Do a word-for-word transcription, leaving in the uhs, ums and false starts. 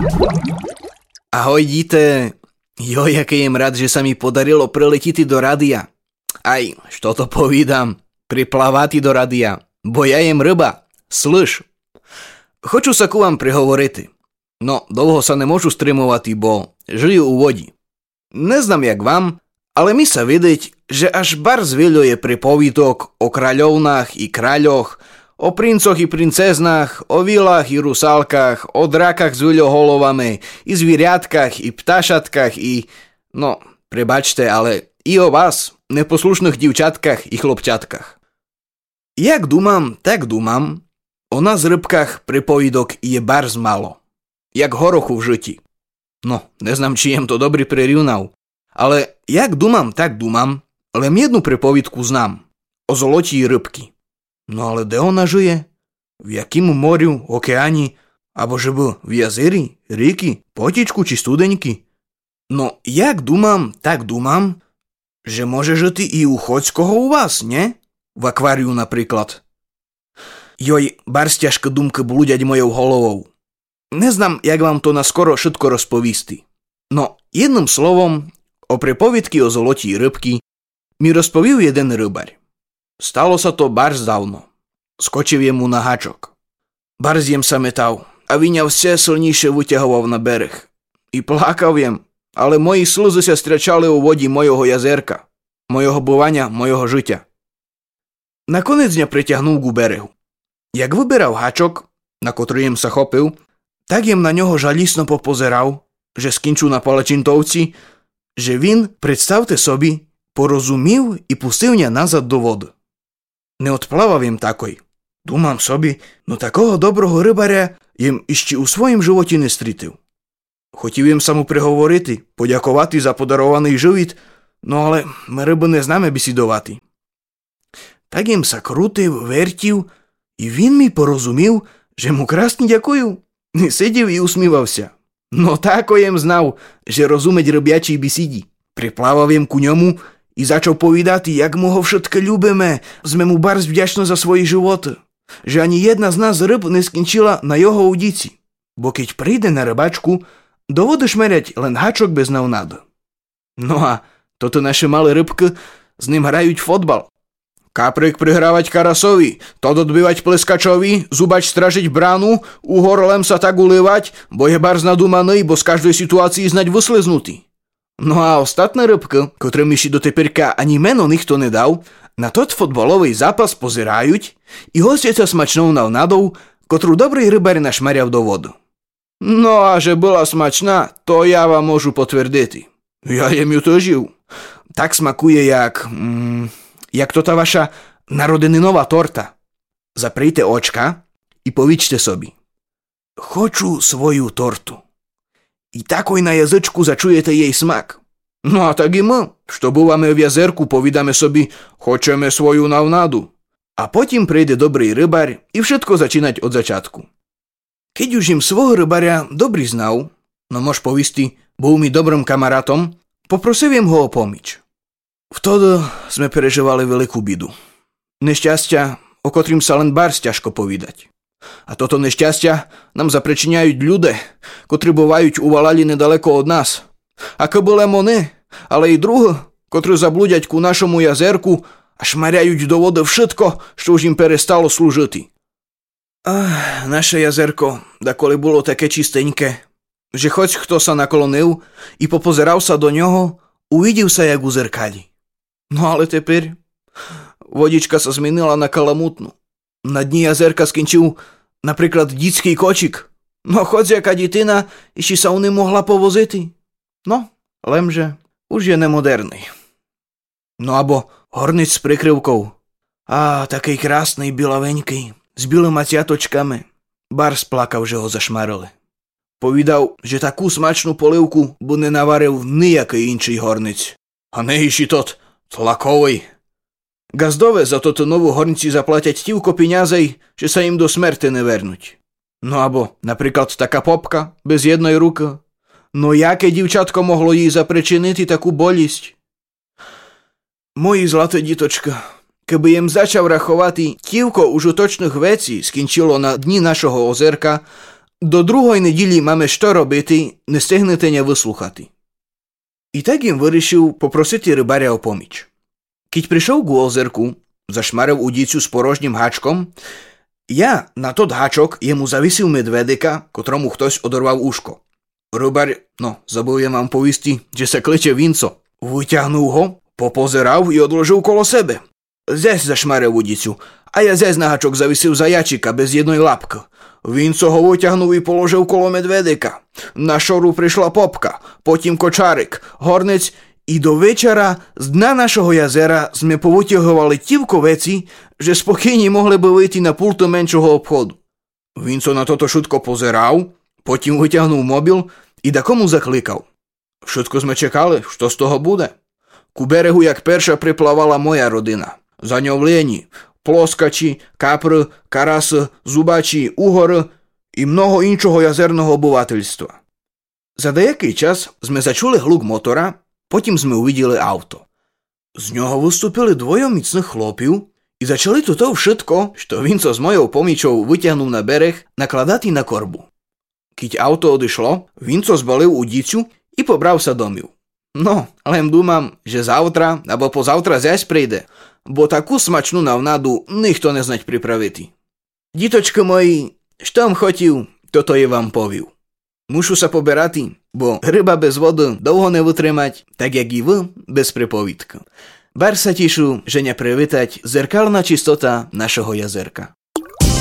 Ahoj, díte. Joj, jaký jem rád, že sa mi podarilo preletiť do radia. Aj, što to povídam, priplavati do radia, bo ja jem ryba. Slyš, хочу sa ku vám prihovoriť. No, dlho sa nemôžu streamovať, bo žijú u vodi. Neznám jak vám, ale mi sa vidieť, že až bar zviľuje pripovídok o kráľovnách i kráľoch, o princoch i princeznách, o vilách i rusálkach, o drakách s viľoholovami, i zviriatkách, i ptášatkách, i... No, prebačte, ale i o vás, neposlušných divčatkách i chlopčatkách. Jak dumám, tak dumám, o nás rybkách pripovídok je barz malo. Jak horochu v žiti. No, neznám, či jem to dobrý prerivnav, ale jak dumám, tak dumám, len jednu pripovídku znám. O zolotí rybky. No ale kde ona žije? V jakým moriu, okeáni? Abo že by v jazeri, rieky, potičku či studeňky? No, jak dumám, tak dumám, že môže žiť i u choďskoho u vás, ne? V akváriu napríklad. Joj, bar ťažko dumka blúďať mojou holovou. Neznám, jak vám to na skoro všetko rozpovísti. No, jedným slovom, o prepoviedky o zolotí rybky mi rozpovil jeden rybar. Stalo sa to barz dávno. Skočil jemu na hačok. Barz jem sa metal a vyňal vše silnejšie vyťahoval na bereh. I plákal jem, ale moji slzy sa strečali u vodi mojho jazerka, mojho buvania, mojho žitia. Nakoniec mňa preťahnul ku berehu. Jak vyberal hačok, na ktorý jem sa chopil, tak jem na ňoho žalísno popozeral, že skinču na palečintovci, že vin, predstavte sobi, porozumil i pustil mňa nazad do vody. Neodplávaviem takoj. Думам собі, no такого доброго рибаря jem іще у своїм животі не стрітив. Хотів їм саму приговорити, подякувати за подарований живіт, no ale ми риби не знаємо бесідувати. Так їм са крутив, вертів, і він мій порозумів, že mu krásne ďakujú. Сидів і усмівався. No tako jem znal, že rozumeť rybiačí besídi. Priplával jem ku ňomu i začal povídať, jak mu ho všetko ľúbime. Sme mu barz vďační za svoj život. Že ani jedna z nás ryb neskončila na jeho udici. Bo keď príde na rybačku, do vody šmerať len hačok bez navnádu. No a toto naše malé rybky s ním hrajú fotbal. Kaprik prihrávať karasovi, to odbývať pleskačovi, zubač stražiť bránu, uhorlem sa tak ulievať, bo je barz nadúmaný, bo z každej situácii znať vysleznutý. No a ostatné rybky, ktorým ešte do teperka ani meno nikto nedal, na tot fotbalový zápas pozerajú i hostia sa smačnou navnadou, ktorú dobrý rybár našmariav do vodu. No a že bola smačná, to ja vám môžu potvrdiť. Ja jem ju to živ. Tak smakuje jak... Mm, jak to tá vaša narodeninová torta. Zaprejte očka i povíčte sobi. Хочу svoju tortu. I takoj na jazyčku začujete jej smak. No a tak i my, što búvame v jazerku, povídame sobi, хочeme svoju navnádu. A potom prejde dobrý rybar i všetko začínať od začiatku. Keď už im svojho rybaria dobrý znal, no mož povisti, bol mi dobrým kamarátom, poprosiviem ho o pomič. Vtedy sme prežívali veľkú bidu. Nešťastia, o ktorým sa len barz ťažko povídať. A toto nešťastia nám zaprečiniajú ľudia, ktorí bývajú uvalali nedaleko od nás. Ako boli oni, ale i druh, ktorí zablúďať ku našomu jazerku a šmariajú do vody všetko, čo už im perestalo slúžiť. Ah, naše jazerko, dakoli bolo také čisteňké, že choď kto sa naklonil i popozeral sa do ňoho, uvidel sa jak u zrkadli. No ale teper vodička sa zmenila na kalamutnú. Na dni jazerka skončil napríklad detský kočik. No choď jaká detina, ešte sa u nej mohla povoziť. No, lemže už je nemoderný. No abo hornic s prekryvkou. Á, takej krásnej bielaveňkej, s bielými ciatočkami. Bar splakal, že ho zašmarili. Povídal, že takú smačnú polievku by nenavaril nejaký inčí hornic. A nehyši tot tlakový. Gazdové za toto novú hornici zaplatiať tivko piňazej, že sa im do smerte nevernúť. No abo napríklad taká popka, bez jednej ruky. No jaké divčatko mohlo jej zaprečiniť takú bolisť? Moji zlaté ditočka, keby jem začal rachovať tivko užitočných vecí skončilo na dni našeho ozerka, До другої неділі máme що робити, не стигнете невислухати. І так їм вирішив попросити рибаря о поміч. Keď прийшов к озерку, зашмарив удицю з порожнім гачком, я на тот гачок йому завісив медведика, котрому хтось одорвав ушко. Рибар, ну, забув я вам повісти, що се кличе Вінцо. Витягнув го, попозирав і одложив коло себе. Зесь зашмарив удицю, а я зесь на гачок завісив заячика без єдної лапки. Вінцо го витягнув і положив коло медведика. На шору прийшла попка, потім кочарик, горнець, і до вечора з дна нашого язера ми повитягували тівко веці, що спокійні могли би вийти на пульто меншого обходу. Вінцо на тото шутко позирав, потім витягнув мобіл і дакому закликав. Шутко ми чекали, що з того буде. Ku берегу, як перша, приплавала моя родина. За нього лені, плоскачі, капри, караси, зубачі, угори і много іншого язерного обивательства. За деякий час ми зачули глук мотора, потім ми увиділи авто. З нього виступили двоє міцних хлопів і почали туто вшитко, що Вінцо з моєю помічою витягнув на берег, накладати на корбу. Кіть авто одійшло, Вінцо збалив удицю і побрався домів. Ну, але думам, що завтра або позавтра зесь прийде, бо таку смачну навнаду ніхто не знать приправити. Діточки мої, що вам хотів, то то і вам повів. Мушу се побирати, бо риба без води довго не витримать, так як і ви без приповідки. Бар се тішу, що не привітать зеркальна чистота нашого язерка.